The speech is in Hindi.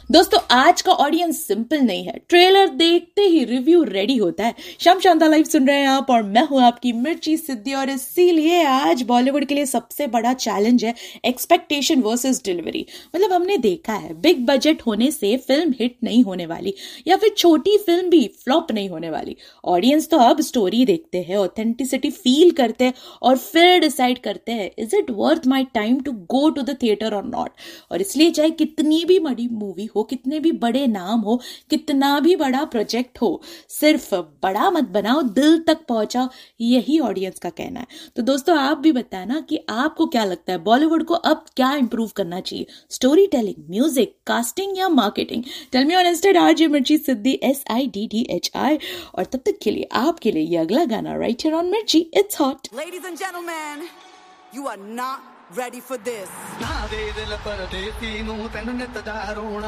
दोस्तों आज का ऑडियंस सिंपल नहीं है, ट्रेलर देखते ही रिव्यू रेडी होता है। शाम शांता लाइव सुन रहे हैं आप और मैं हूं आपकी मिर्ची सिद्धि, और इसीलिए आज बॉलीवुड के लिए सबसे बड़ा चैलेंज है एक्सपेक्टेशन वर्सेस डिलीवरी। मतलब हमने देखा है बिग बजट होने से फिल्म हिट नहीं होने वाली, या फिर छोटी फिल्म भी फ्लॉप नहीं होने वाली। ऑडियंस तो अब स्टोरी देखते हैं, ऑथेंटिसिटी फील करते हैं और फिर डिसाइड करते हैं is it worth my time to go to the theatre और नॉट। और इसलिए चाहे कितनी भी बड़ी मूवी हो, कितने भी बड़े नाम हो, कितना भी बड़ा प्रोजेक्ट हो, सिर्फ बड़ा मत बनाओ, दिल तक पहुंचाओ, यही ऑडियंस का कहना है। तो दोस्तों आप भी बताएं ना कि आपको क्या लगता है बॉलीवुड को अब क्या इंप्रूव करना चाहिए, स्टोरी टेलिंग, म्यूजिक, कास्टिंग या marketing? Tell me on instead RJ मिर्ची सिद्धि SIDDHI। और तब तक के लिए आपके लिए ये अगला गाना राइट हियर ऑन मिर्ची, it's hot. Ladies and gentlemen, you are not ready for this.